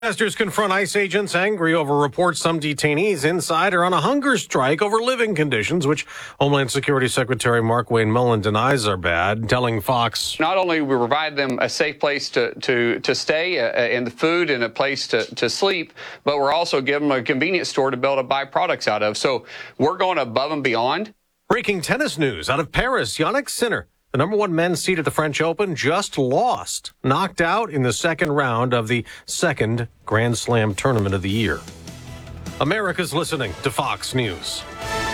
Protesters confront ICE agents angry over reports some detainees inside are on a hunger strike over living conditions, which Homeland Security Secretary Mark Wayne Millen denies are bad, telling Fox. Not only we provide them a safe place to stay and the food and a place to sleep, but we're also giving them a convenience store to be able to buy products out of. So we're going above and beyond. Breaking tennis news out of Paris. Jannik Sinner, the number one men's seed at the French Open, just lost, knocked out in the second round of the second Grand Slam tournament of the year. America's listening to Fox News.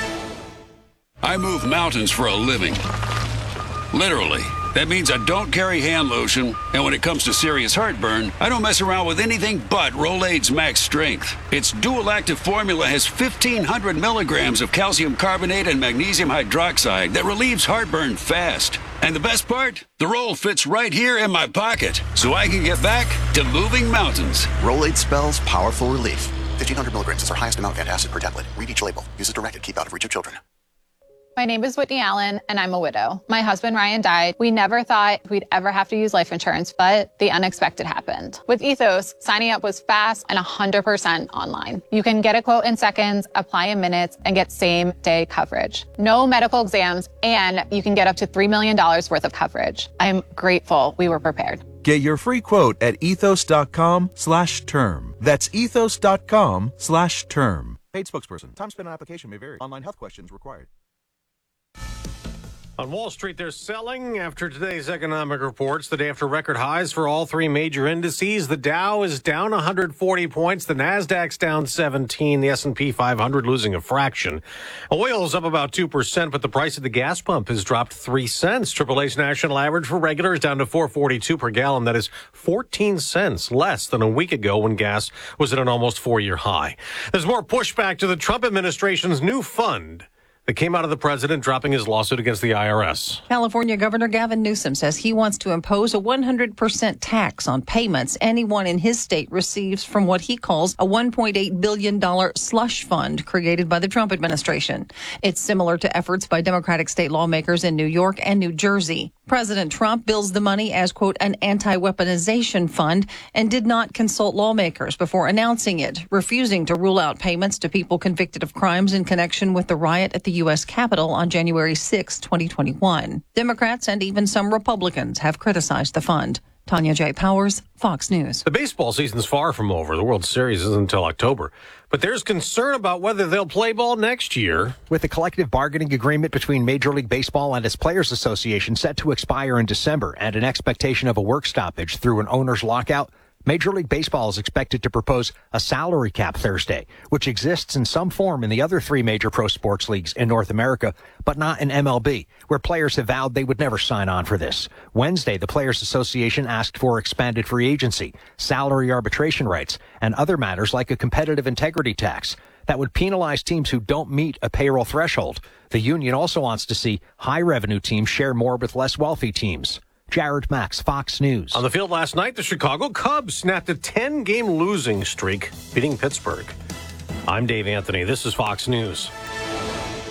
I move mountains for a living. Literally. That means I don't carry hand lotion, and when it comes to serious heartburn, I don't mess around with anything but Rolaids Max Strength. Its dual-active formula has 1,500 milligrams of calcium carbonate and magnesium hydroxide that relieves heartburn fast. And the best part? The roll fits right here in my pocket, so I can get back to moving mountains. Rolaids spells powerful relief. 1,500 milligrams is our highest amount of antacid per tablet. Read each label. Use as directed. Keep out of reach of children. My name is Whitney Allen, and I'm a widow. My husband, Ryan, died. We never thought we'd ever have to use life insurance, but the unexpected happened. With Ethos, signing up was fast and 100% online. You can get a quote in seconds, apply in minutes, and get same-day coverage. No medical exams, and you can get up to $3 million worth of coverage. I'm grateful we were prepared. Get your free quote at ethos.com/term. That's ethos.com/term. Paid spokesperson. Time spent on application may vary. Online health questions required. On Wall Street, they're selling after today's economic reports. The day after record highs for all three major indices. The Dow is down 140 points. The Nasdaq's down 17. The S&P 500 losing a fraction. Oil's up about 2%, but the price of the gas pump has dropped 3 cents. AAA's national average for regular is down to $4.42 per gallon. That is 14 cents less than a week ago when gas was at an almost 4-year high. There's more pushback to the Trump administration's new fund that came out of the president dropping his lawsuit against the IRS. California Governor Gavin Newsom says he wants to impose a 100% tax on payments anyone in his state receives from what he calls a $1.8 billion slush fund created by the Trump administration. It's similar to efforts by Democratic state lawmakers in New York and New Jersey. President Trump bills the money as, quote, an anti-weaponization fund and did not consult lawmakers before announcing it, refusing to rule out payments to people convicted of crimes in connection with the riot at the U.S. Capitol on January 6, 2021. Democrats and even some Republicans have criticized the fund. Tanya J. Powers, Fox News. The baseball season's far from over. The World Series isn't until October. But there's concern about whether they'll play ball next year. With the collective bargaining agreement between Major League Baseball and its Players Association set to expire in December and an expectation of a work stoppage through an owner's lockout, Major League Baseball is expected to propose a salary cap Thursday, which exists in some form in the other three major pro sports leagues in North America, but not in MLB, where players have vowed they would never sign on for this. Wednesday, the Players Association asked for expanded free agency, salary arbitration rights, and other matters like a competitive integrity tax that would penalize teams who don't meet a payroll threshold. The union also wants to see high-revenue teams share more with less wealthy teams. Jared Max, Fox News. On the field last night, the Chicago Cubs snapped a 10-game losing streak, beating Pittsburgh. I'm Dave Anthony. This is Fox News.